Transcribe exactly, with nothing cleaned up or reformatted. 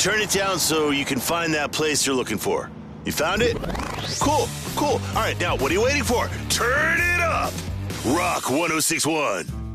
turn it down so you can find that place you're looking for. You found it? Cool, cool. All right, now what are you waiting for? Turn it up! Rock one oh six point one.